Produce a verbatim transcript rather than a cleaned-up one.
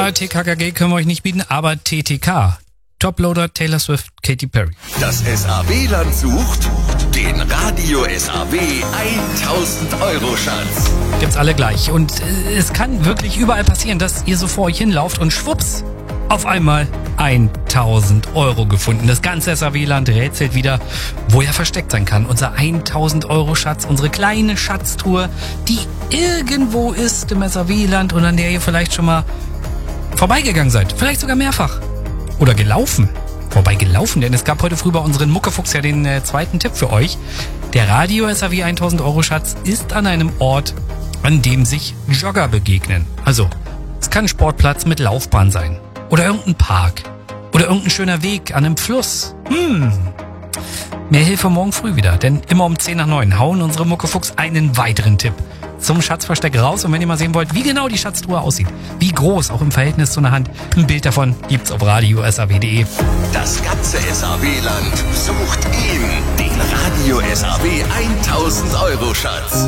Ja, T K K G können wir euch nicht bieten, aber T T K. Toploader, Taylor Swift, Katy Perry. Das S A W-Land sucht den Radio S A W tausend Euro Schatz. Gibt's alle gleich. Und äh, es kann wirklich überall passieren, dass ihr so vor euch hinlauft und schwupps, auf einmal tausend Euro gefunden. Das ganze S A W-Land rätselt wieder, wo er versteckt sein kann. Unser tausend Euro Schatz, unsere kleine Schatztruhe, die irgendwo ist im S A W-Land und an der ihr vielleicht schon mal vorbeigegangen seid. Vielleicht sogar mehrfach. Oder gelaufen. Wobei gelaufen, denn es gab heute früh bei unseren Muckefuchs ja den äh, zweiten Tipp für euch. Der Radio S A W tausend Euro Schatz ist an einem Ort, an dem sich Jogger begegnen. Also, es kann ein Sportplatz mit Laufbahn sein. Oder irgendein Park. Oder irgendein schöner Weg an einem Fluss. Hm. Mehr Hilfe morgen früh wieder, denn immer um zehn nach neun hauen unsere Muckefuchs einen weiteren Tipp zum Schatzversteck raus. Und wenn ihr mal sehen wollt, wie genau die Schatztruhe aussieht, wie groß, auch im Verhältnis zu einer Hand, ein Bild davon gibt's auf radio s a w punkt d e. Das ganze S A W-Land sucht ihn, den Radio S A W tausend Euro Schatz.